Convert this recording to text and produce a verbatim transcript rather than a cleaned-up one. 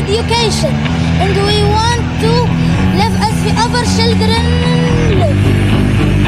education, and we want to live as the other children